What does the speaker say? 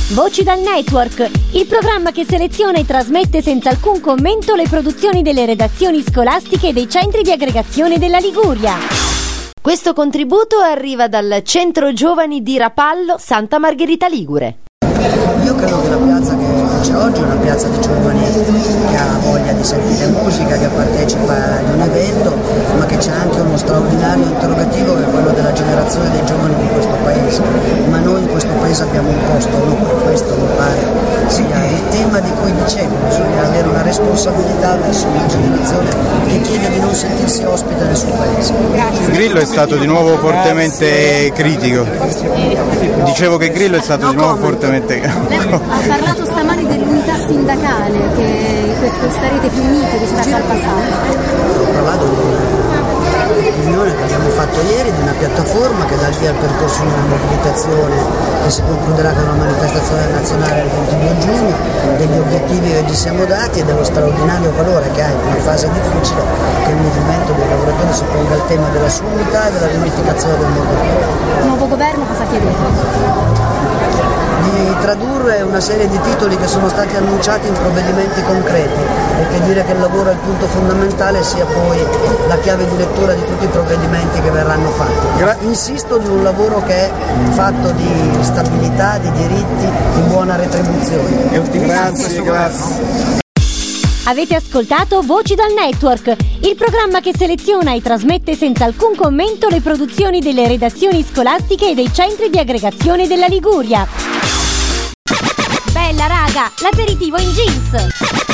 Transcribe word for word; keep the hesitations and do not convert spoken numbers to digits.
Voci dal Network, il programma che seleziona e trasmette senza alcun commento le produzioni delle redazioni scolastiche e dei centri di aggregazione della Liguria. Questo contributo arriva dal Centro Giovani di Rapallo, Santa Margherita Ligure. Io credo che la piazza che c'è oggi è una piazza di giovani che ha voglia di sentire musica, che partecipa ad un evento, ma che c'è anche uno straordinario interrogativo che è quello della generazione dei giovani di questo paese. Ma noi in questo paese abbiamo un costo, no? Per questo mi pare sia il tema di cui dicevo, bisogna avere una responsabilità verso una generazione che chiede di non sentirsi ospite nel suo paese. Grillo è stato di nuovo fortemente critico. Dicevo che Grillo è stato di nuovo fortemente critico. Ha parlato stamani dell'unità sindacale, che questo starete più uniti rispetto al passato. Ho parlato di una riunione che abbiamo fatto ieri, di una piattaforma che dà il via al percorso di una mobilitazione che si concluderà con una manifestazione nazionale il ventidue giugno, degli obiettivi che ci siamo dati e dello straordinario valore che ha in una fase difficile che il movimento dei lavoratori si ponga il tema della sua unità e della riunificazione del mondo. Nuovo governo, cosa chiedete? Di tradurre una serie di titoli che sono stati annunciati in provvedimenti concreti e che dire che il lavoro è il punto fondamentale sia poi la chiave di lettura di tutti i provvedimenti che verranno fatti. Gra- Insisto di un lavoro che è fatto di stabilità, di diritti, di buona retribuzione. Grazie, grazie. Avete ascoltato Voci dal Network, il programma che seleziona e trasmette senza alcun commento le produzioni delle redazioni scolastiche e dei centri di aggregazione della Liguria. Bella raga, l'aperitivo in jeans!